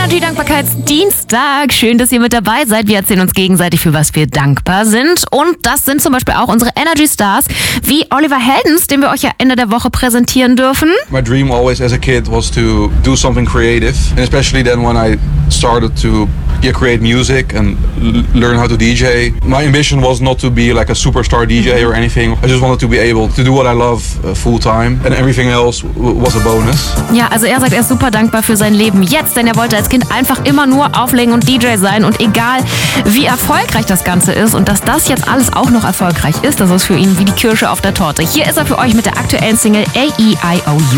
Energy Dankbarkeitsdienstag. Schön, dass ihr mit dabei seid. Wir erzählen uns gegenseitig, für was wir dankbar sind. Und das sind zum Beispiel auch unsere Energy Stars, wie Oliver Heldens, den wir euch ja Ende der Woche präsentieren dürfen. My dream always as a kid was to do something creative. And especially then when I started to create music and learn how to DJ. My ambition was not to be like a superstar DJ or anything. I just wanted to be able to do what I love full time. And everything else was a bonus. Ja, also er sagt, er ist super dankbar für sein Leben jetzt, denn er wollte als Kind einfach immer nur auflegen und DJ sein. Und egal, wie erfolgreich das Ganze ist und dass das jetzt alles auch noch erfolgreich ist, das ist für ihn wie die Kirsche auf der Torte. Hier ist er für euch mit der aktuellen Single A-E-I-O-U.